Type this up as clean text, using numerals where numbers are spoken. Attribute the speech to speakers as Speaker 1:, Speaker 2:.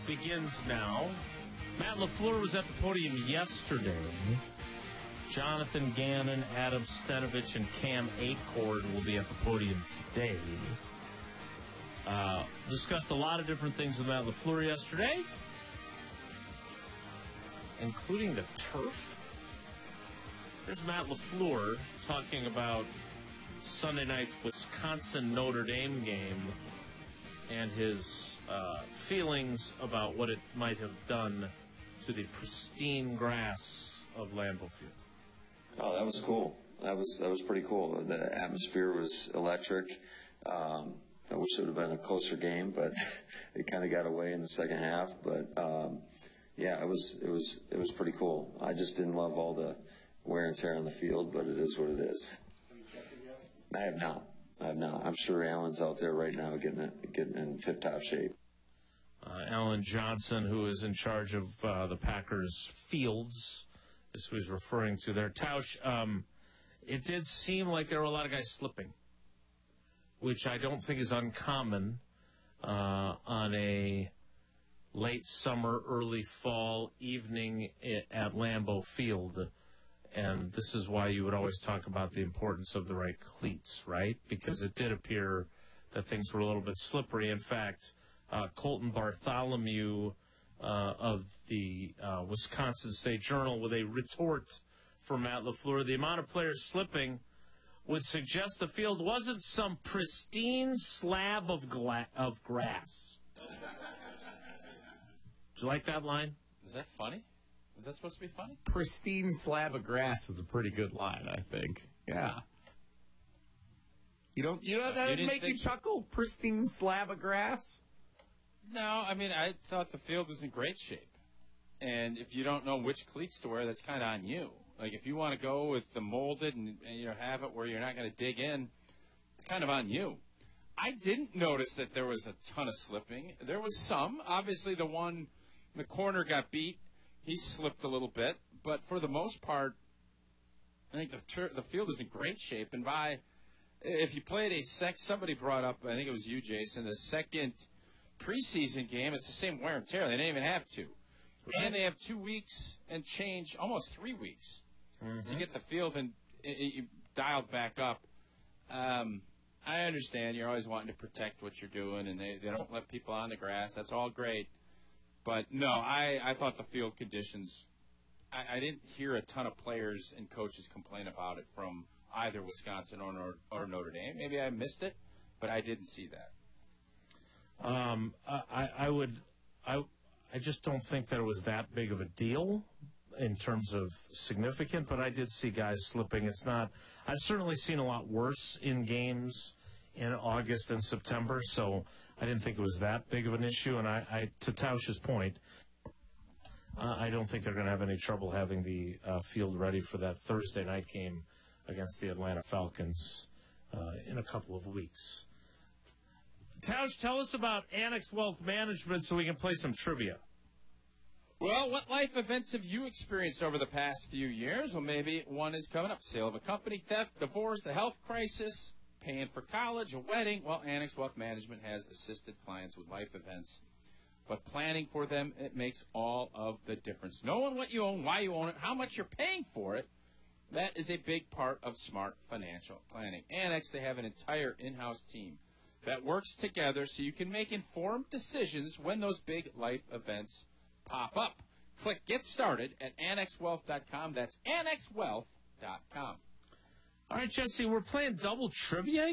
Speaker 1: begins now. Matt LaFleur was at the podium yesterday. Jonathan Gannon, Adam Stenavich, and Cam Acord will be at the podium today. Discussed a lot of different things with Matt LaFleur yesterday, including the turf. There's Matt LaFleur talking about Sunday night's Wisconsin-Notre Dame game and his feelings about what it might have done to the pristine grass of Lambeau Field.
Speaker 2: Oh, that was cool. That was pretty cool. The atmosphere was electric. I wish it would have been a closer game, but it kind of got away in the second half. But yeah, it was pretty cool. I just didn't love all the wear and tear on the field, but it is what it is. I have not. I'm sure Alan's out there right now getting in tip-top shape.
Speaker 1: Alan Johnson, who is in charge of the Packers fields, is who he's referring to there. Tausch, it did seem like there were a lot of guys slipping, which I don't think is uncommon on a late summer, early fall evening at Lambeau Field. And this is why you would always talk about the importance of the right cleats, right? Because it did appear that things were a little bit slippery. In fact, Colton Bartholomew of the Wisconsin State Journal, with a retort for Matt LaFleur, the amount of players slipping would suggest the field wasn't some pristine slab of grass. Did you like that line?
Speaker 3: Is that funny? Was that supposed to be funny?
Speaker 4: Pristine slab of grass is a pretty good line, I think. Yeah. You know that would make you chuckle? Pristine slab of grass?
Speaker 3: No, I mean, I thought the field was in great shape. And if you don't know which cleats to wear, that's kind of on you. Like, if you want to go with the molded and have it where you're not going to dig in, it's kind of on you. I didn't notice that there was a ton of slipping. There was some. Obviously, the one in the corner got beat. He slipped a little bit. But for the most part, I think the field is in great shape. And if you played somebody brought up, I think it was you, Jason, the second preseason game, it's the same wear and tear. They didn't even have to. And they have 2 weeks and change, almost 3 weeks, to get the field and dialed back up. I understand you're always wanting to protect what you're doing, and they don't let people on the grass. That's all great. But, no, I thought the field conditions, I didn't hear a ton of players and coaches complain about it from either Wisconsin or Notre Dame. Maybe I missed it, but I didn't see that.
Speaker 1: I just don't think that it was that big of a deal in terms of significant, but I did see guys slipping. I've certainly seen a lot worse in games in August and September, so I didn't think it was that big of an issue. And I to Tausch's point, I don't think they're going to have any trouble having the field ready for that Thursday night game against the Atlanta Falcons in a couple of weeks. Tausch, tell us about Annex Wealth Management so we can play some trivia.
Speaker 3: Well, what life events have you experienced over the past few years? Well, maybe one is coming up. Sale of a company, theft, divorce, a health crisis, paying for college, a wedding. Well, Annex Wealth Management has assisted clients with life events. But planning for them, it makes all of the difference. Knowing what you own, why you own it, how much you're paying for it, that is a big part of smart financial planning. Annex, they have an entire in-house team that works together so you can make informed decisions when those big life events pop up. Click Get Started at AnnexWealth.com. That's AnnexWealth.com.
Speaker 1: All right, Jesse, we're playing double trivia